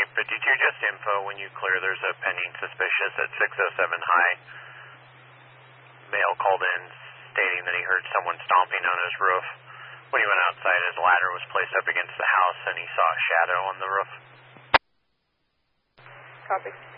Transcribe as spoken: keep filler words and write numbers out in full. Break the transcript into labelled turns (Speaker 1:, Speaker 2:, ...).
Speaker 1: fifty-two, just info. When you clear, there's a pending suspicious at six oh seven High. Male called in stating that he heard someone stomping on his roof. When he went outside, his ladder was placed up against the house, and he saw a shadow on the roof.
Speaker 2: Copy.